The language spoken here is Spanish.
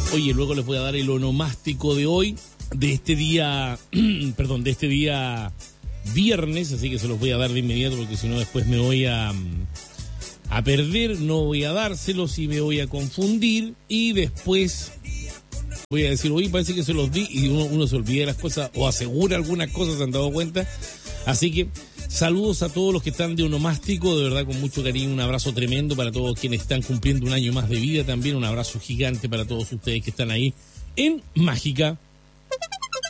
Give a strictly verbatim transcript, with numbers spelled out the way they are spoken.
Oye, luego les voy a dar el onomástico de hoy, de este día, perdón, de este día viernes, así que se los voy a dar de inmediato porque si no después me voy a, a perder, no voy a dárselos y me voy a confundir y después voy a decir, oye, parece que se los di y uno, uno se olvida de las cosas o asegura algunas cosas, se han dado cuenta. Así que saludos a todos los que están de onomástico, de verdad con mucho cariño, un abrazo tremendo para todos quienes están cumpliendo un año más de vida también, un abrazo gigante para todos ustedes que están ahí en Mágica